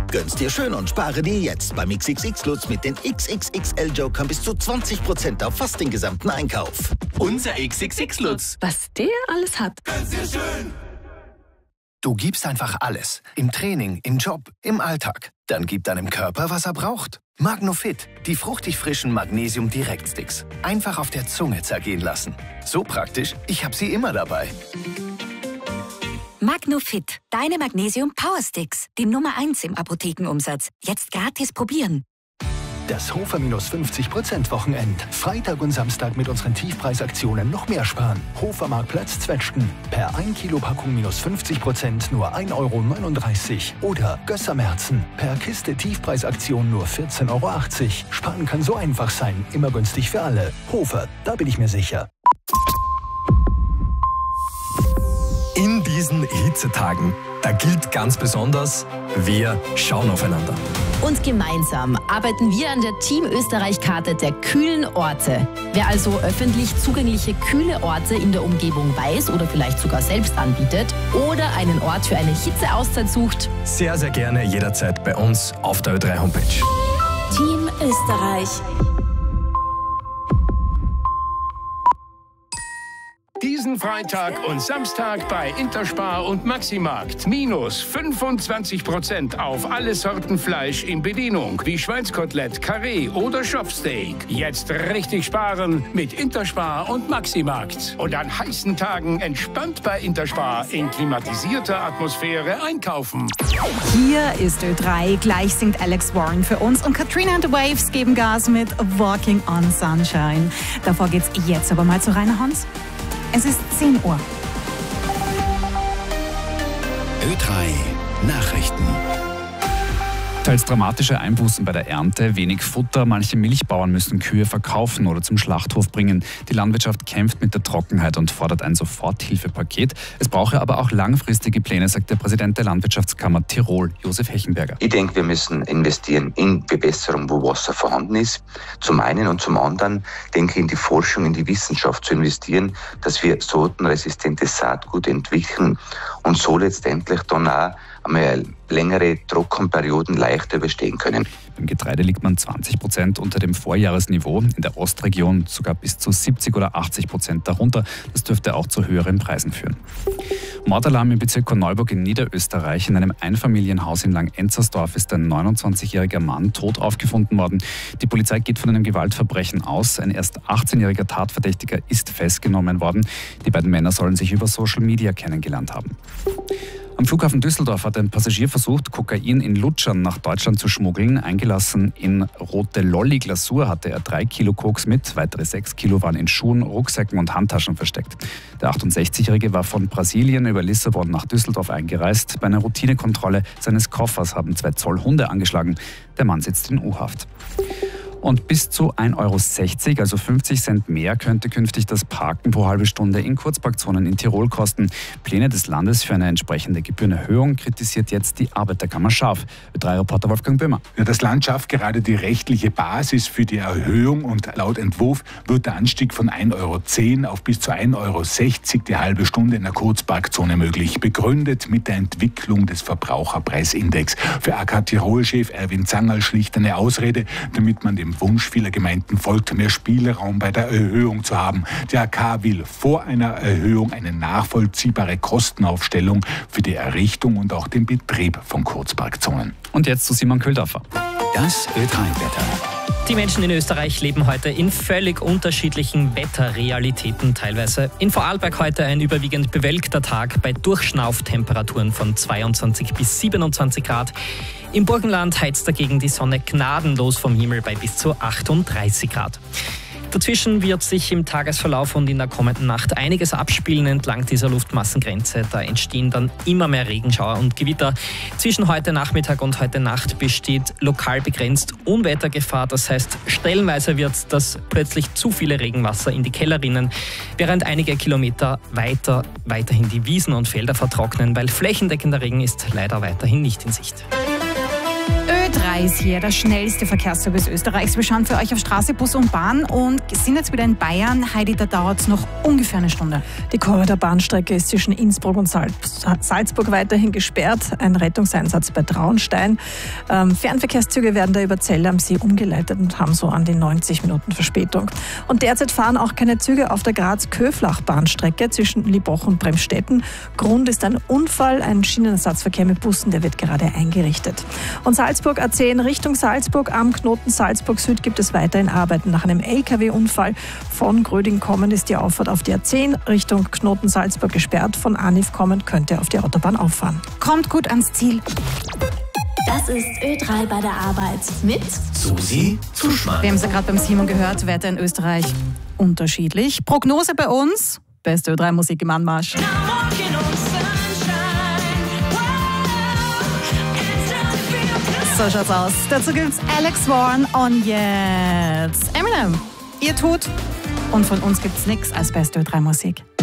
Gönn's dir schön und spare dir jetzt beim XXX-Lutz mit den XXXL-Jokern bis zu 20% auf fast den gesamten Einkauf. Unser XXX-Lutz. Was der alles hat. Gönn's dir schön. Du gibst einfach alles. Im Training, im Job, im Alltag. Dann gib deinem Körper, was er braucht. Magnofit, die fruchtig frischen Magnesium-Direktsticks. Einfach auf der Zunge zergehen lassen. So praktisch, ich habe sie immer dabei. Magnofit, deine Magnesium-Powersticks. Die Nummer 1 im Apothekenumsatz. Jetzt gratis probieren. Das Hofer minus 50% Wochenend. Freitag und Samstag mit unseren Tiefpreisaktionen noch mehr sparen. Hofermarktplatz Zwetschgen. Per 1 Kilo Packung minus 50% nur 1,39 €. Oder Gössermerzen. Per Kiste Tiefpreisaktion nur 14,80 €. Sparen kann so einfach sein. Immer günstig für alle. Hofer, da bin ich mir sicher. In diesen Hitzetagen, da gilt ganz besonders, wir schauen aufeinander. Und gemeinsam arbeiten wir an der Team Österreich-Karte der kühlen Orte. Wer also öffentlich zugängliche kühle Orte in der Umgebung weiß oder vielleicht sogar selbst anbietet oder einen Ort für eine Hitzeauszeit sucht, sehr, sehr gerne jederzeit bei uns auf der Ö3-Homepage. Team Österreich. Diesen Freitag und Samstag bei Interspar und Maximarkt. Minus 25% auf alle Sorten Fleisch in Bedienung, wie Schweinskotelett, Karree oder Schopfsteak. Jetzt richtig sparen mit Interspar und Maximarkt. Und an heißen Tagen entspannt bei Interspar in klimatisierter Atmosphäre einkaufen. Hier ist Ö3. Gleich singt Alex Warren für uns und Katrina and the Waves geben Gas mit Walking on Sunshine. Davor geht's jetzt aber mal zu Rainer Hans. Es ist 10 Uhr. Ö3 Nachrichten. Teils dramatische Einbußen bei der Ernte, wenig Futter, manche Milchbauern müssen Kühe verkaufen oder zum Schlachthof bringen. Die Landwirtschaft kämpft mit der Trockenheit und fordert ein Soforthilfepaket. Es brauche aber auch langfristige Pläne, sagt der Präsident der Landwirtschaftskammer Tirol, Josef Hechenberger. Ich denke, wir müssen investieren in Bewässerung, wo Wasser vorhanden ist. Zum einen und zum anderen denke ich in die Forschung, in die Wissenschaft zu investieren, dass wir sortenresistentes Saatgut entwickeln und so letztendlich dann auch einmal längere Trockenperioden leichter überstehen können. Beim Getreide liegt man 20% unter dem Vorjahresniveau, in der Ostregion sogar bis zu 70 oder 80% darunter. Das dürfte auch zu höheren Preisen führen. Mordalarm im Bezirk Korneuburg in Niederösterreich. In einem Einfamilienhaus in Langenzersdorf ist ein 29-jähriger Mann tot aufgefunden worden. Die Polizei geht von einem Gewaltverbrechen aus. Ein erst 18-jähriger Tatverdächtiger ist festgenommen worden. Die beiden Männer sollen sich über Social Media kennengelernt haben. Am Flughafen Düsseldorf hat ein Passagier versucht, Kokain in Lutschern nach Deutschland zu schmuggeln. Eingelassen in rote Lolli-Glasur hatte er 3 Kilo Koks mit. Weitere 6 Kilo waren in Schuhen, Rucksäcken und Handtaschen versteckt. Der 68-Jährige war von Brasilien über Lissabon nach Düsseldorf eingereist. Bei einer Routinekontrolle seines Koffers haben 2 Zoll Hunde angeschlagen. Der Mann sitzt in U-Haft. Und bis zu 1,60 €, also 50 Cent mehr, könnte künftig das Parken pro halbe Stunde in Kurzparkzonen in Tirol kosten. Pläne des Landes für eine entsprechende Gebührenerhöhung kritisiert jetzt die Arbeiterkammer scharf. Ö3-Reporter Wolfgang Böhmer. Ja, das Land schafft gerade die rechtliche Basis für die Erhöhung und laut Entwurf wird der Anstieg von 1,10 € auf bis zu 1,60 € die halbe Stunde in der Kurzparkzone möglich. Begründet mit der Entwicklung des Verbraucherpreisindex. Für AK Tirol-Chef Erwin Zangerl schlicht eine Ausrede, damit man dem Wunsch vieler Gemeinden folgt, mehr Spielraum bei der Erhöhung zu haben. Die AK will vor einer Erhöhung eine nachvollziehbare Kostenaufstellung für die Errichtung und auch den Betrieb von Kurzparkzonen. Und jetzt zu Simon Köhldorfer. Das Ö3-Wetter. Die Menschen in Österreich leben heute in völlig unterschiedlichen Wetterrealitäten teilweise. In Vorarlberg heute ein überwiegend bewölkter Tag bei Durchschnauftemperaturen von 22 bis 27 Grad. Im Burgenland heizt dagegen die Sonne gnadenlos vom Himmel bei bis zu 38 Grad. Dazwischen wird sich im Tagesverlauf und in der kommenden Nacht einiges abspielen entlang dieser Luftmassengrenze. Da entstehen dann immer mehr Regenschauer und Gewitter. Zwischen heute Nachmittag und heute Nacht besteht lokal begrenzt Unwettergefahr. Das heißt, stellenweise wird das plötzlich zu viele Regenwasser in die Keller rinnen, während einige Kilometer weiterhin die Wiesen und Felder vertrocknen, weil flächendeckender Regen ist leider weiterhin nicht in Sicht. Ö3 ist hier, der schnellste Verkehrsservice Österreichs. Wir schauen für euch auf Straße, Bus und Bahn und sind jetzt wieder in Bayern. Heidi, da dauert es noch ungefähr eine Stunde. Die Korridor-Bahnstrecke ist zwischen Innsbruck und Salzburg weiterhin gesperrt. Ein Rettungseinsatz bei Traunstein. Fernverkehrszüge werden da über Zell am See umgeleitet und haben so an die 90 Minuten Verspätung. Und derzeit fahren auch keine Züge auf der Graz-Köflach-Bahnstrecke zwischen Liboch und Bremstetten. Grund ist ein Unfall. Ein Schienenersatzverkehr mit Bussen, der wird gerade eingerichtet. Und Salzburg A10 Richtung Salzburg. Am Knoten Salzburg Süd gibt es weiterhin Arbeiten. Nach einem LKW-Unfall von Gröding kommend ist die Auffahrt auf die A10 Richtung Knoten Salzburg gesperrt. Von Anif kommend könnt ihr auf die Autobahn auffahren. Kommt gut ans Ziel. Das ist Ö3 bei der Arbeit mit Susi Zuschmann. Wir haben es ja gerade beim Simon gehört, Wetter in Österreich unterschiedlich. Prognose bei uns, beste Ö3-Musik im Anmarsch. So schaut's aus. Dazu gibt's Alex Warren und jetzt Eminem. Ihr tut und von uns gibt's nix als beste Ö3-Musik.